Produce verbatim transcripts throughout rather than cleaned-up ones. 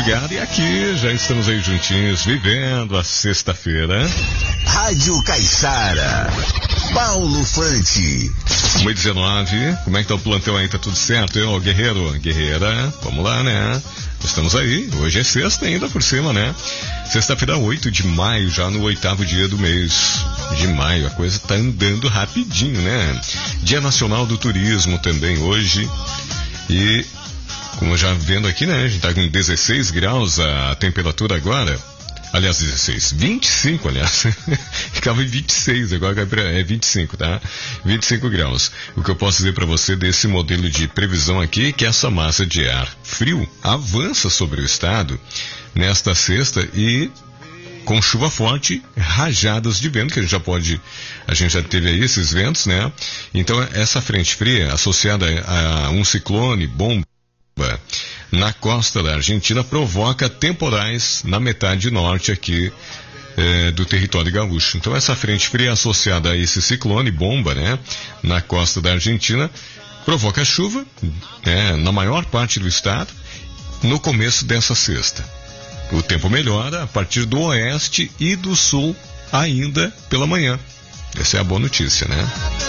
madrugada e aqui já estamos aí juntinhos, vivendo a sexta-feira. Rádio Caiçara, Paulo Fante. uma e dezenove, como é que tá o plantão aí? Tá tudo certo? Eu, guerreiro, guerreira, vamos lá, né? Estamos aí, hoje é sexta ainda por cima, né? Sexta-feira, oito de maio, já no oitavo dia do mês de maio. A coisa tá andando rapidinho, né? Dia Nacional do Turismo também hoje. E, como já vendo aqui, né? A gente tá com dezesseis graus a temperatura agora. Aliás, dezesseis, vinte e cinco, aliás. Ficava em vinte e seis, agora é vinte e cinco, tá? vinte e cinco graus. O que eu posso dizer para você desse modelo de previsão aqui, que essa massa de ar frio avança sobre o estado nesta sexta e com chuva forte, rajadas de vento, que a gente já pode, a gente já teve aí esses ventos, né? Então, essa frente fria associada a um ciclone, bomba, na costa da Argentina provoca temporais na metade norte aqui eh, do território gaúcho. Então essa frente fria associada a esse ciclone bomba, né, na costa da Argentina provoca chuva, né, na maior parte do estado no começo dessa sexta. O tempo melhora a partir do oeste e do sul ainda pela manhã. Essa é a boa notícia, né?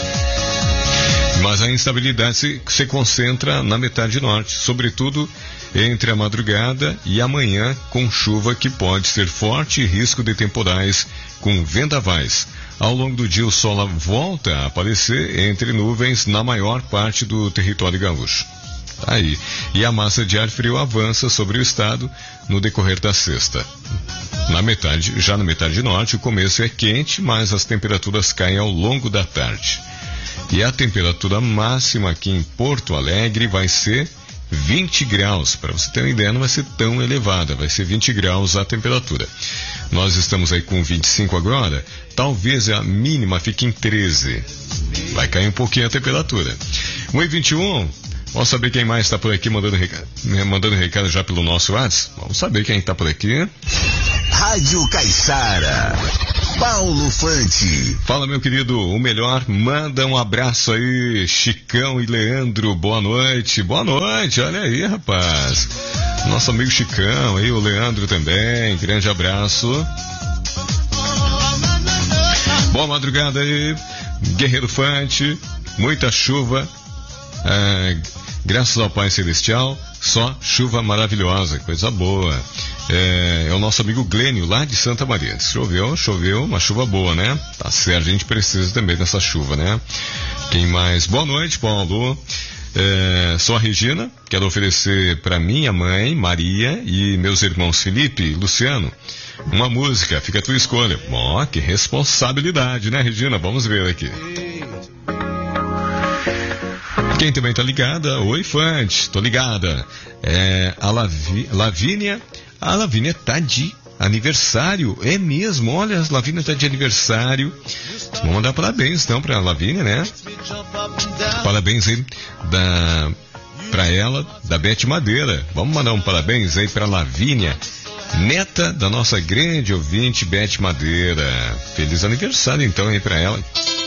Mas a instabilidade se, se concentra na metade norte, sobretudo entre a madrugada e amanhã, com chuva que pode ser forte e risco de temporais com vendavais. Ao longo do dia, o sol volta a aparecer entre nuvens na maior parte do território gaúcho. Aí. E a massa de ar frio avança sobre o estado no decorrer da sexta. Na metade, já na metade norte, o começo é quente, mas as temperaturas caem ao longo da tarde. E a temperatura máxima aqui em Porto Alegre vai ser vinte graus. Para você ter uma ideia, não vai ser tão elevada, vai ser vinte graus a temperatura. Nós estamos aí com vinte e cinco agora, talvez a mínima fique em treze. Vai cair um pouquinho a temperatura. um e vinte e um, vamos saber quem mais está por aqui mandando recado, mandando recado já pelo nosso WhatsApp? Vamos saber quem está por aqui. Rádio Caiçara, Paulo Fante. Fala, meu querido, o melhor, manda um abraço aí, Chicão e Leandro, boa noite, boa noite, olha aí, rapaz, nosso amigo Chicão aí, o Leandro também, grande abraço. Boa madrugada aí, Guerreiro Fante, muita chuva, é, graças ao Pai Celestial, só chuva maravilhosa, coisa boa. É, é o nosso amigo Glênio, lá de Santa Maria. Choveu, choveu, uma chuva boa, né? Tá certo, a gente precisa também dessa chuva, né? Quem mais? Boa noite, Paulo. É, sou a Regina, quero oferecer para minha mãe, Maria, e meus irmãos Felipe e Luciano uma música, fica a tua escolha. Ó, que responsabilidade, né, Regina? Vamos ver aqui. Quem também tá ligada? Oi, Fante, tô ligada. É a Lavi, Lavínia. A Lavínia tá de aniversário, é mesmo, olha, a Lavínia tá de aniversário. Vamos mandar parabéns então pra Lavínia, né? Parabéns aí da, pra ela, da Bete Madeira. Vamos mandar um parabéns aí pra Lavínia, neta da nossa grande ouvinte Bete Madeira. Feliz aniversário então aí pra ela.